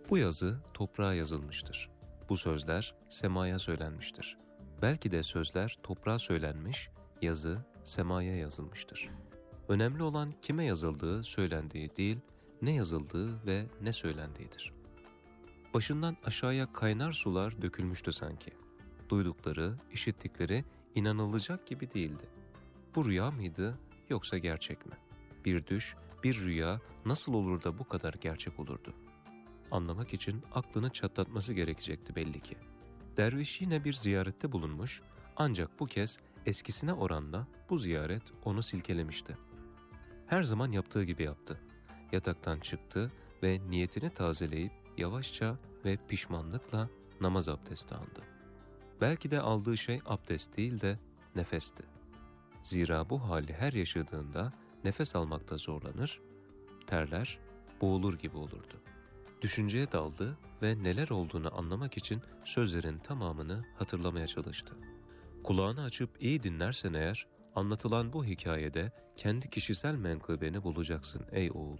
Bu yazı toprağa yazılmıştır. Bu sözler semaya söylenmiştir. Belki de sözler toprağa söylenmiş, yazı semaya yazılmıştır. Önemli olan kime yazıldığı, söylendiği değil, ne yazıldığı ve ne söylendiğidir. Başından aşağıya kaynar sular dökülmüştü sanki. Duydukları, işittikleri inanılacak gibi değildi. Bu rüya mıydı yoksa gerçek mi? Bir düş, bir rüya nasıl olur da bu kadar gerçek olurdu? Anlamak için aklını çatlatması gerekecekti belli ki. Derviş yine bir ziyarette bulunmuş, ancak bu kez eskisine oranla bu ziyaret onu silkelemişti. Her zaman yaptığı gibi yaptı. Yataktan çıktı ve niyetini tazeleyip yavaşça ve pişmanlıkla namaz abdesti aldı. Belki de aldığı şey abdest değil de nefesti. Zira bu hali her yaşadığında nefes almakta zorlanır, terler, boğulur gibi olurdu. Düşünceye daldı ve neler olduğunu anlamak için sözlerin tamamını hatırlamaya çalıştı. Kulağını açıp iyi dinlersen eğer, anlatılan bu hikayede kendi kişisel menkıbeni bulacaksın ey oğul.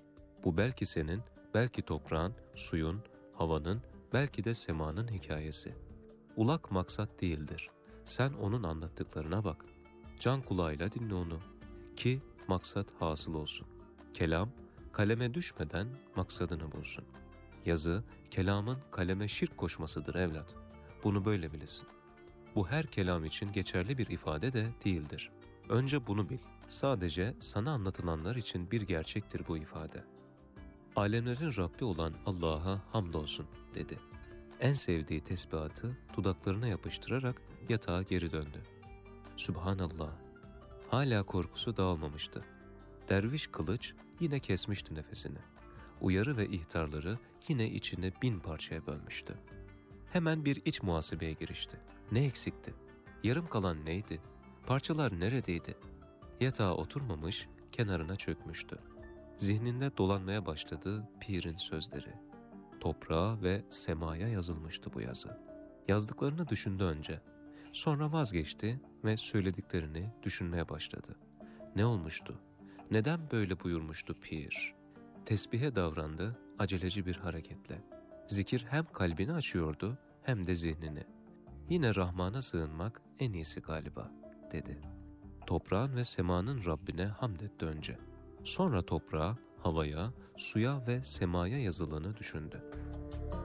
Bu belki senin, belki toprağın, suyun, havanın, belki de semanın hikayesi. Ulak maksat değildir. Sen onun anlattıklarına bak. Can kulağıyla dinle onu. Ki maksat hasıl olsun. Kelam, kaleme düşmeden maksadını bulsun. Yazı, kelamın kaleme şirk koşmasıdır evlat. Bunu böyle bilesin. Bu her kelam için geçerli bir ifade de değildir. Önce bunu bil. Sadece sana anlatılanlar için bir gerçektir bu ifade. Alemlerin Rabbi olan Allah'a hamdolsun dedi. En sevdiği tesbihatı dudaklarına yapıştırarak yatağa geri döndü. Sübhanallah. Hala korkusu dağılmamıştı. Derviş kılıç yine kesmişti nefesini. Uyarı ve ihtarları yine içine 1000 parçaya bölmüştü. Hemen bir iç muhasebeye girişti. Ne eksikti? Yarım kalan neydi? Parçalar neredeydi? Yatağa oturmamış, kenarına çökmüştü. Zihninde dolanmaya başladı pirin sözleri. Toprağa ve semaya yazılmıştı bu yazı. Yazdıklarını düşündü önce. Sonra vazgeçti ve söylediklerini düşünmeye başladı. Ne olmuştu? Neden böyle buyurmuştu pir? Tesbihe davrandı aceleci bir hareketle. Zikir hem kalbini açıyordu hem de zihnini. Yine Rahman'a sığınmak en iyisi galiba, dedi. Toprağın ve semanın Rabbine hamd etti önce. Sonra toprağa, havaya, suya ve semaya yazılanı düşündü.